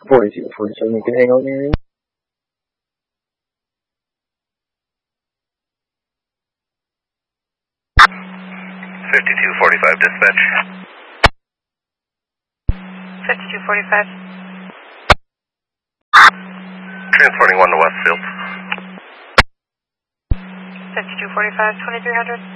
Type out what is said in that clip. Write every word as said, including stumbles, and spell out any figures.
forty-two, forty-seven, you can hang on here. fifty-two forty-five dispatch. fifty-two forty-five. Transporting one to Westfield. fifty-two forty-five, twenty-three hundred.